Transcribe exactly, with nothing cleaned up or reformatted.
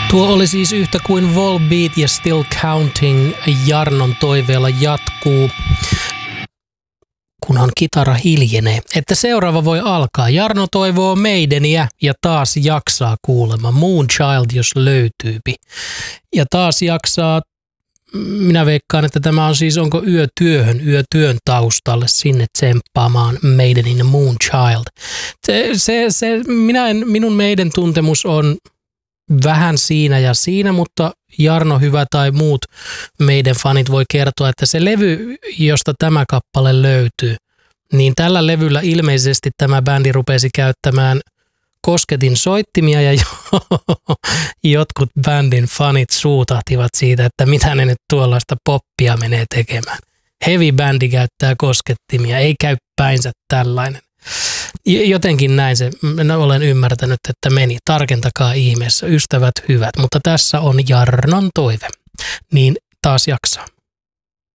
Tuo oli siis yhtä kuin Volbeat ja Still Counting Jarnon toiveella jatkuu, kunhan kitara hiljenee, että seuraava voi alkaa. Jarno toivoo Maideniä ja taas jaksaa kuulemma. Moonchild, jos löytyypi. Ja taas jaksaa, minä veikkaan, että tämä on siis, onko yötyöhön, yötyön taustalle sinne tsemppaamaan Maidenin Moonchild. Se, se, se, minä en, minun meidän tuntemus on vähän siinä ja siinä, mutta Jarno Hyvä tai muut meidän fanit voi kertoa, että se levy, josta tämä kappale löytyy, niin tällä levyllä ilmeisesti tämä bändi rupesi käyttämään kosketin soittimia ja jotkut bändin fanit suutahtivat siitä, että mitä ne nyt tuollaista poppia menee tekemään. Heavy bändi käyttää koskettimia, ei käy päinsä tällainen. Jotenkin näin se, olen ymmärtänyt, että meni. Tarkentakaa ihmeessä, ystävät hyvät, mutta tässä on Jarnon toive. Niin taas jaksaa.